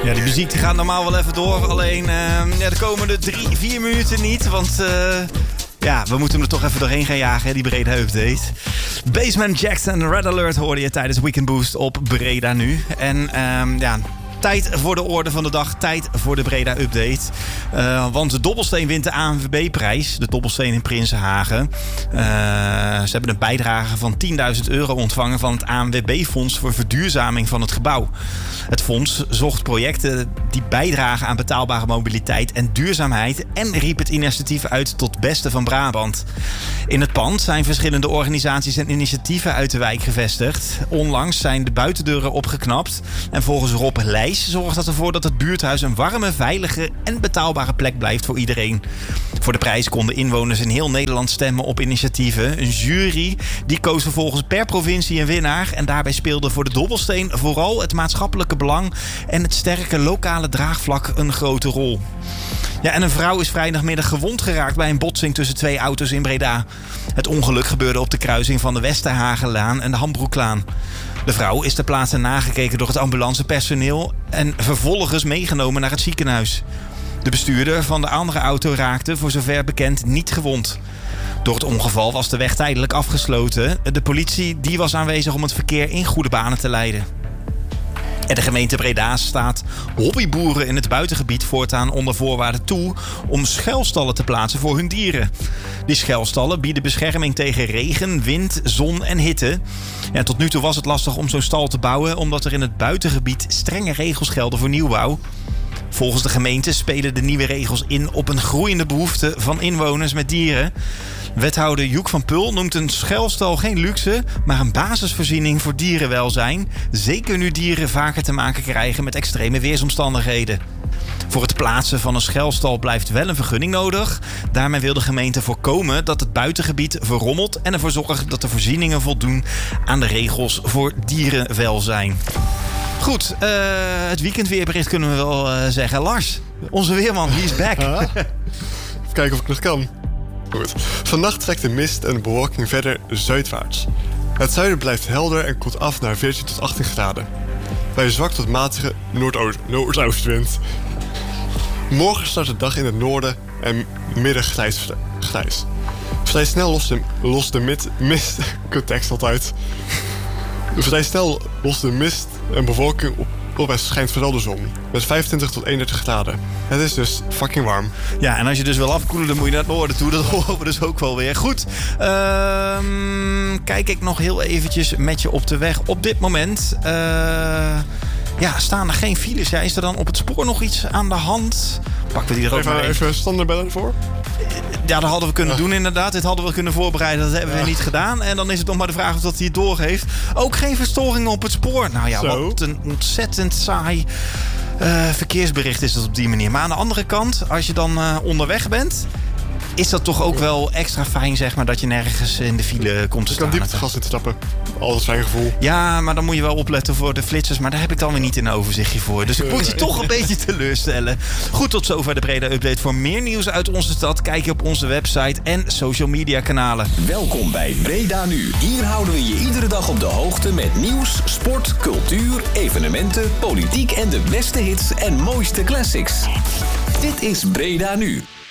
Ja, die muziek die gaat normaal wel even door. Alleen de komende 3-4 minuten niet. Want we moeten hem er toch even doorheen gaan jagen, hè, die Breda Update. Basement Jackson Red Alert hoorde je tijdens Weekend Boost op Breda nu. En tijd voor de orde van de dag. Tijd voor de Breda Update. Want de Dobbelsteen wint de ANWB-prijs. De Dobbelsteen in Prinsenhagen. Ze hebben een bijdrage van €10.000 ontvangen van het ANWB-fonds voor verduurzaming van het gebouw. Het fonds zocht projecten die bijdragen aan betaalbare mobiliteit en duurzaamheid en riep het initiatief uit tot beste van Brabant. In het pand zijn verschillende organisaties en initiatieven uit de wijk gevestigd. Onlangs zijn de buitendeuren opgeknapt. En volgens Rob Leijs zorgt dat ervoor dat het buurthuis een warme, veilige en betaalbare plek blijft voor iedereen. Voor de prijs konden inwoners in heel Nederland stemmen op initiatieven. Een jury die koos vervolgens per provincie een winnaar. En daarbij speelde voor de Dobbelsteen vooral het maatschappelijke belang en het sterke lokale draagvlak een grote rol. Ja, en een vrouw is vrijdagmiddag gewond geraakt bij een botsing tussen 2 auto's in Breda. Het ongeluk gebeurde op de kruising van de Westerhagenlaan en de Hambroeklaan. De vrouw is ter plaatse nagekeken door het ambulancepersoneel en vervolgens meegenomen naar het ziekenhuis. De bestuurder van de andere auto raakte voor zover bekend niet gewond. Door het ongeval was de weg tijdelijk afgesloten. De politie die was aanwezig om het verkeer in goede banen te leiden. En de gemeente Breda staat hobbyboeren in het buitengebied voortaan onder voorwaarden toe om schuilstallen te plaatsen voor hun dieren. Die schuilstallen bieden bescherming tegen regen, wind, zon en hitte. Ja, tot nu toe was het lastig om zo'n stal te bouwen omdat er in het buitengebied strenge regels gelden voor nieuwbouw. Volgens de gemeente spelen de nieuwe regels in op een groeiende behoefte van inwoners met dieren. Wethouder Joek van Pul noemt een schuilstal geen luxe, maar een basisvoorziening voor dierenwelzijn. Zeker nu dieren vaker te maken krijgen met extreme weersomstandigheden. Voor het plaatsen van een schuilstal blijft wel een vergunning nodig. Daarmee wil de gemeente voorkomen dat het buitengebied verrommelt en ervoor zorgen dat de voorzieningen voldoen aan de regels voor dierenwelzijn. Goed, het weekendweerbericht kunnen we wel zeggen. Lars, onze weerman, he is back. Even kijken of ik nog kan. Goed. Vannacht trekt de mist en de bewolking verder zuidwaarts. Het zuiden blijft helder en koelt af naar 14 tot 18 graden. Bij een zwak tot matige noordoostwind. Morgen start de dag in het noorden en midden grijs. Vrij snel lost de mist... Tekst altijd. Vrij snel lost de mist en bewolking op en schijnt vooral de zon. Met 25 tot 31 graden. Het is dus fucking warm. Ja, en als je dus wil afkoelen, dan moet je naar het noorden toe. Dat horen we dus ook wel weer. Goed, kijk ik nog heel eventjes met je op de weg. Op dit moment staan er geen files. Ja, is er dan op het spoor nog iets aan de hand? Pakken we die er ook maar even standaardbellen voor? Ja, dat hadden we kunnen doen inderdaad. Dit hadden we kunnen voorbereiden. Dat hebben we niet gedaan. En dan is het nog maar de vraag of dat hij het doorgeeft. Ook geen verstoringen op het spoor. Nou ja, wat een ontzettend saai verkeersbericht is dat op die manier. Maar aan de andere kant, als je dan onderweg bent, is dat toch ook wel extra fijn, zeg maar, dat je nergens in de file komt te staan. Je kan diep gas in te stappen. Altijd fijn gevoel. Ja, maar dan moet je wel opletten voor de flitsers. Maar daar heb ik dan weer niet een overzichtje voor. Dus ik moet je toch een beetje teleurstellen. Goed, tot zover de Breda Update. Voor meer nieuws uit onze stad kijk je op onze website en social media kanalen. Welkom bij Breda Nu. Hier houden we je iedere dag op de hoogte met nieuws, sport, cultuur, evenementen, politiek en de beste hits en mooiste classics. Dit is Breda Nu.